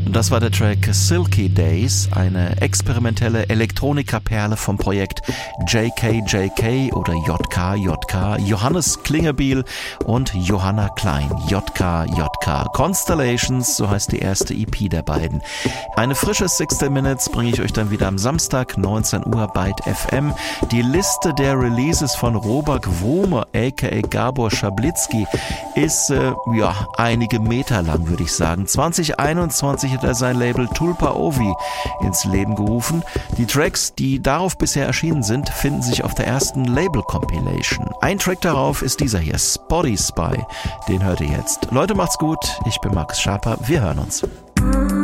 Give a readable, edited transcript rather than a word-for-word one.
Das war der Track Silky Days, eine experimentelle Elektronika-Perle vom Projekt JKJK oder JKJK, Johannes Klingebiel und Johanna Klein, JKJK. Constellations, so heißt die erste EP der beiden. Eine frische 60 Minutes bringe ich euch dann wieder am Samstag, 19 Uhr, Byte FM. Die Liste der Releases von Robert Wome, a.k.a. Gabor Schablitzky, ist einige Meter lang, würde ich sagen. 2021 hat er sein Label Tulpa Ovi ins Leben gerufen. Die Tracks, die darauf bisher erschienen sind, finden sich auf der ersten Label-Compilation. Ein Track darauf ist dieser hier, Spotty Spy. Den hört ihr jetzt. Leute, macht's gut. Ich bin Max Schaper. Wir hören uns.